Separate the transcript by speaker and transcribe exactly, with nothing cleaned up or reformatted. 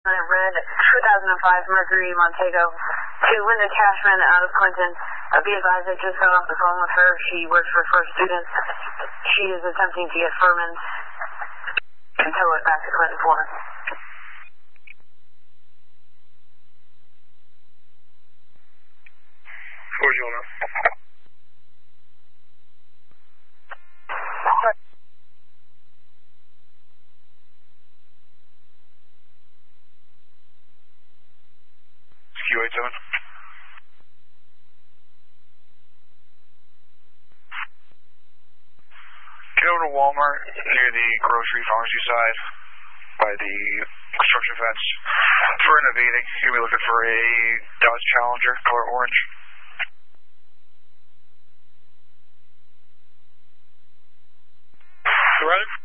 Speaker 1: Red two thousand five Mercury Montego to Linda Cashman out of Clinton. Uh, be advised, I just got off the phone with her. She works for First Students. She is attempting to get Furman and tow it back to Clinton for her.
Speaker 2: Where's your number? Q eighty-seven. Get over to Walmart near the grocery pharmacy side by the construction fence for innovating. You'll be looking for a Dodge Challenger, color orange. You ready?